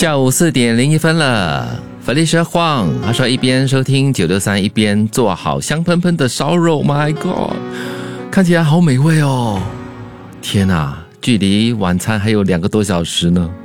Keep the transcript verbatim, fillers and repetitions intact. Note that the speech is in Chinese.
下午四点零一分了。Felicia Huang 他说一边收听九六三一边做好香喷喷的烧肉 My God， 看起来好美味哦。天哪，距离晚餐还有两个多小时呢。